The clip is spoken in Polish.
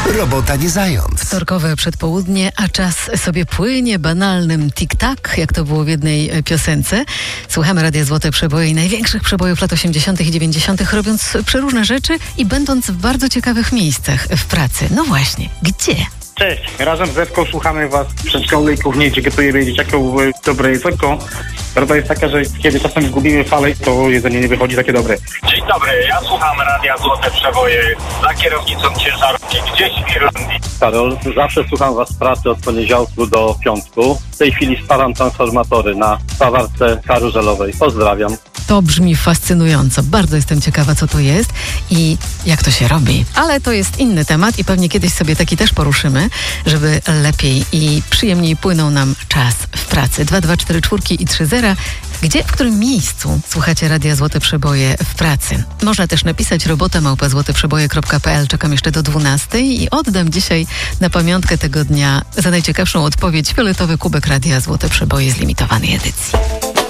Robota nie zając. Wtorkowe przedpołudnie, a czas sobie płynie banalnym tik-tak, jak to było w jednej piosence. Słuchamy Radia Złote Przeboje i największych przebojów lat 80. i 90., robiąc przeróżne rzeczy i będąc w bardzo ciekawych miejscach w pracy. No właśnie, gdzie? Cześć, razem z Ewką słuchamy Was w przedszkolnej kuchni, gdzie gotujemy dzieciakom dobre jedzonko. Prawda jest taka, że kiedy czasem zgubimy falę, to jedzenie nie wychodzi takie dobre. Dzień dobry, ja słucham Radia Złote Przeboje za kierownicą ciężarówki gdzieś w Irlandii. Karol, zawsze słucham Was w pracy od poniedziałku do piątku. W tej chwili staram transformatory na stawarce karuzelowej. Pozdrawiam. To brzmi fascynująco. Bardzo jestem ciekawa, co to jest i jak to się robi. Ale to jest inny temat i pewnie kiedyś sobie taki też poruszymy, żeby lepiej i przyjemniej płynął nam czas w pracy. 2244 i 30. Gdzie, w którym miejscu słuchacie Radia Złote Przeboje w pracy? Można też napisać robota@złoteprzeboje.pl. Czekam jeszcze do 12 i oddam dzisiaj na pamiątkę tego dnia za najciekawszą odpowiedź fioletowy kubek Radia Złote Przeboje z limitowanej edycji.